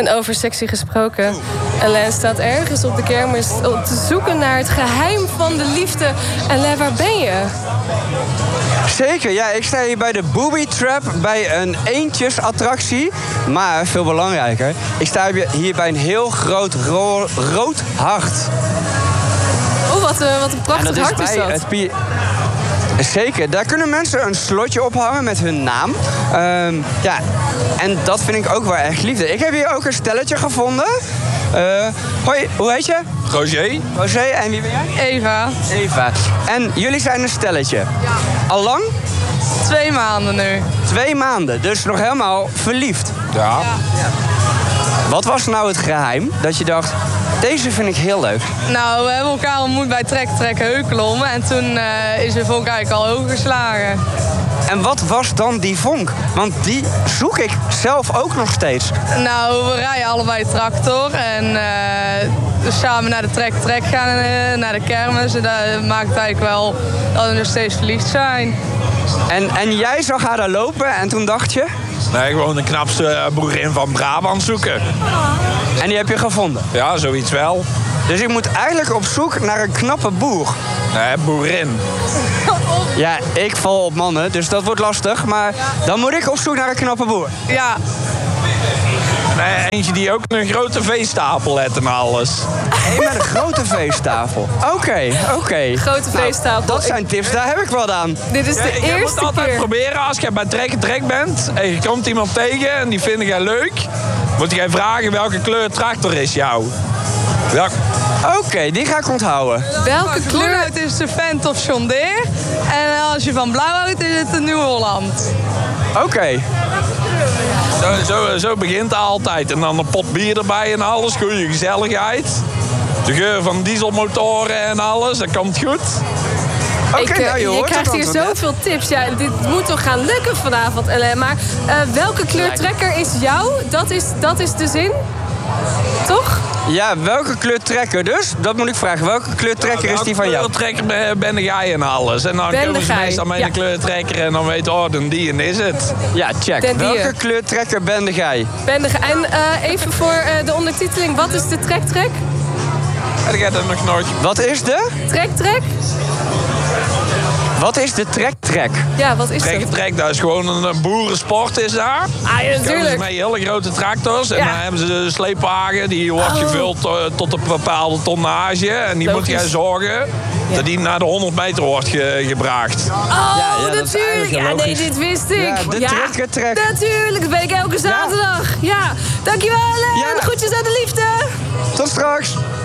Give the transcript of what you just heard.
En over sexy gesproken. Alain staat ergens op de kermis te zoeken naar het geheim van de liefde. Alain, waar ben je? Zeker, ja. Ik sta hier bij de Booby Trap bij een eendjesattractie. Maar veel belangrijker, ik sta hier bij een heel groot rood hart. Oh, wat een prachtig hart is dat. Zeker, daar kunnen mensen een slotje ophangen met hun naam. Ja, en dat vind ik ook wel echt liefde. Ik heb hier ook een stelletje gevonden. Hoi, hoe heet je? Roger. Roger, en wie ben jij? Eva. Eva. En jullie zijn een stelletje. Ja. Al lang? 2 maanden nu. 2 maanden, dus nog helemaal verliefd. Ja. Wat was nou het geheim dat je dacht, deze vind ik heel leuk? Nou, we hebben elkaar ontmoet bij Trek Heukelom. En toen is de vonk eigenlijk al overgeslagen. En wat was dan die vonk? Want die zoek ik zelf ook nog steeds. Nou, we rijden allebei tractor. En dus samen naar de Trek gaan, naar de kermis. En dat maakt eigenlijk wel dat we nog steeds verliefd zijn. En jij zag haar daar lopen en toen dacht je? Nee, gewoon de knapste boerin van Brabant zoeken. En die heb je gevonden? Ja, zoiets wel. Dus ik moet eigenlijk op zoek naar een knappe boer? Nee, boerin. Ja, ik val op mannen, dus dat wordt lastig. Maar dan moet ik op zoek naar een knappe boer. Ja. Nee, eentje die ook een grote veestapel heeft en alles. Eén met een grote veestafel. Oké. Grote veestapel. Dat zijn tips, daar heb ik wat aan. Dit is de eerste keer. Je moet altijd proberen, als je bij Trek bent en je komt iemand tegen en die vind jij leuk, moet jij vragen welke kleur tractor is jou. Oké, die ga ik onthouden. Welke kleur? Het is de Vent of John Deere. En als je van blauw houdt, is het de Nieuw-Holland. Oké. Zo begint het altijd. En dan een pot bier erbij en alles. Goede gezelligheid. De geur van dieselmotoren en alles. Dat komt goed. Je krijgt hier zoveel tips. Ja, dit moet toch gaan lukken vanavond, Alain. Maar welke kleurtrekker is jou? Dat is de zin? Toch? Ja, welke kleurtrekker dus? Dat moet ik vragen. Welke kleurtrekker is die van jou? Welke kleurtrekker ben jij en alles. En dan komen ze meestal met een kleurtrekker en dan weet je, die en is het. Ja, check. Welke kleurtrekker ben jij? En even voor de ondertiteling. Wat is de Trek? Ik heb dat nog nooit. Wat is de? Trek? Wat is de Trek? Ja, wat is dat? Trek, dat is gewoon een boerensport is daar. Ah, ja, natuurlijk. Met hele grote tractors. En dan hebben ze de sleepwagen. Die wordt gevuld tot een bepaalde tonnage. En die moet jij zorgen dat die naar de 100 meter wordt gebracht. Oh, natuurlijk. Ja, nee, dit wist ik. Ja, de Trek. Natuurlijk, dat ben ik elke zaterdag. Ja, dankjewel. En groetjes aan de liefde. Tot straks.